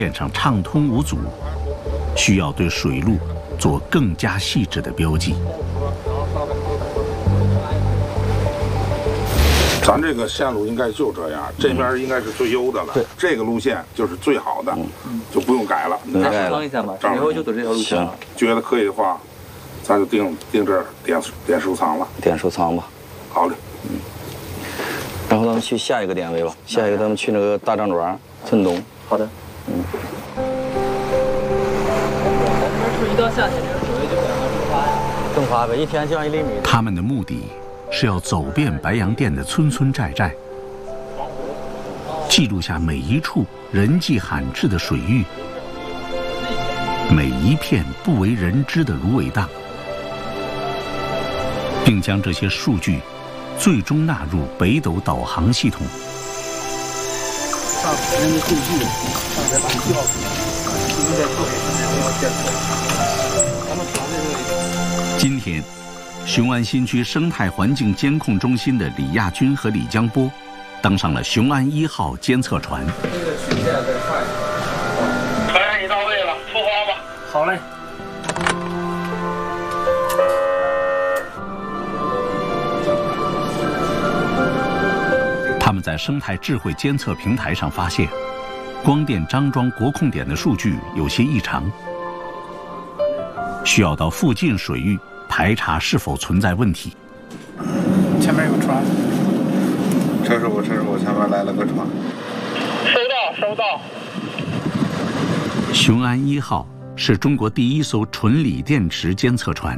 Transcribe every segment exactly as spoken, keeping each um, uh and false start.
线上畅通无阻，需要对水路做更加细致的标记。 咱这个线路应该就这样，这边应该是最优的了。 对， 这个路线就是最好的，就不用改了。 你看尝一下吧，以后就走这条路线了。 觉得可以的话，咱就定定这儿点点收藏了。 点收藏吧。 好的。 嗯。然后咱们去下一个点位吧，下一个咱们去那个大张庄村东。 好的。嗯。一到夏天，这个水位就比较蒸发呀。 蒸发呗，一天降一厘米。 他们的目的是要走遍白洋淀的村村寨寨，记录下每一处人迹罕至的水域，每一片不为人知的芦苇荡，并将这些数据最终纳入北斗导航系统。 上面的数据，上边把你调出来，应该特别监测。咱们团队今天，雄安新区生态环境监控中心的李亚军和李江波登上了雄安一号监测船。 这个巡线再快。 船员已到位了，出发吧。 好嘞。 他们在生态智慧监测平台上发现，光电张庄国控点的数据有些异常，需要到附近水域排查是否存在问题。 前面有船。 车师傅，车师傅，前面来了个船。 收到，收到。 雄安一号是中国第一艘纯锂电池监测船。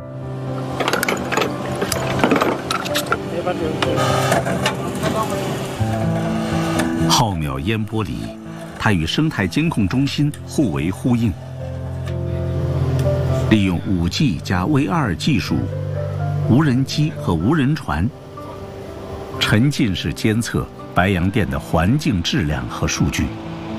浩渺烟波里，它与生态监控中心互为呼应。利用 五 G 加 V R 技术，无人机和无人船沉浸式监测白洋淀的环境质量和数据。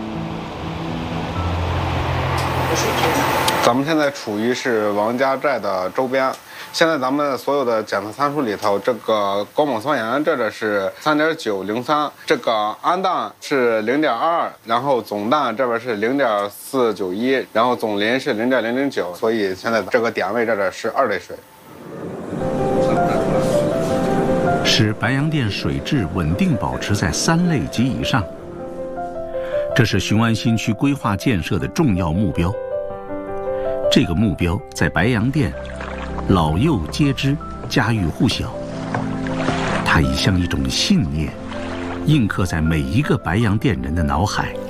咱们现在处于是王家寨的周边。现在咱们所有的检测参数里头，这个高锰酸盐这个是 三点九零三， 这个氨氮是 零点二二， 然后总氮这边是 零点四九一， 然后总磷是 零点零零九， 所以现在这个点位这个是二类水， 使白洋淀水质稳定保持在三类及以上，这是雄安新区规划建设的重要目标。这个目标在白洋淀老幼皆知，家喻户晓。它已像一种信念，印刻在每一个白洋淀人的脑海。